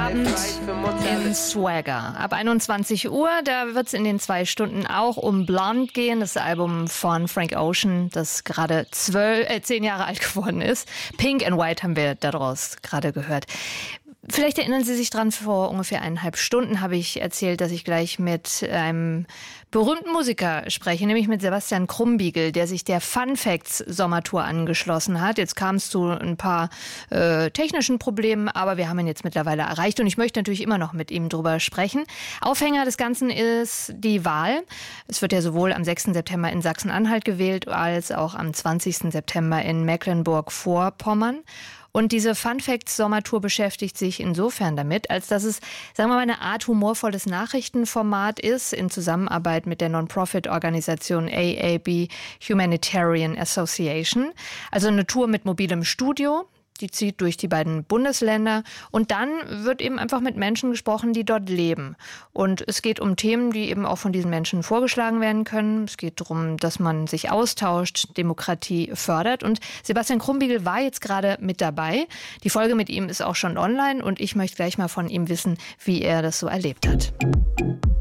Abend in Swagger. Ab 21 Uhr, da wird es in den 2 Stunden auch um Blonde gehen, das Album von Frank Ocean, das gerade 10 Jahre alt geworden ist. Pink and White haben wir daraus gerade gehört. Vielleicht erinnern Sie sich dran, vor ungefähr 1,5 Stunden habe ich erzählt, dass ich gleich mit einem berühmten Musiker spreche, nämlich mit Sebastian Krumbiegel, der sich der Fun Facts Sommertour angeschlossen hat. Jetzt kam es zu ein paar technischen Problemen, aber wir haben ihn jetzt mittlerweile erreicht und ich möchte natürlich immer noch mit ihm drüber sprechen. Aufhänger des Ganzen ist die Wahl. Es wird ja sowohl am 6. September in Sachsen-Anhalt gewählt, als auch am 20. September in Mecklenburg-Vorpommern. Und diese Fun Facts Sommertour beschäftigt sich insofern damit, als dass es, sagen wir mal, eine Art humorvolles Nachrichtenformat ist, in Zusammenarbeit mit der Non-Profit-Organisation AAB Humanitarian Association. Also eine Tour mit mobilem Studio. Die zieht durch die beiden Bundesländer und dann wird eben einfach mit Menschen gesprochen, die dort leben. Und es geht um Themen, die eben auch von diesen Menschen vorgeschlagen werden können. Es geht darum, dass man sich austauscht, Demokratie fördert. Und Sebastian Krumbiegel war jetzt gerade mit dabei. Die Folge mit ihm ist auch schon online und ich möchte gleich mal von ihm wissen, wie er das so erlebt hat.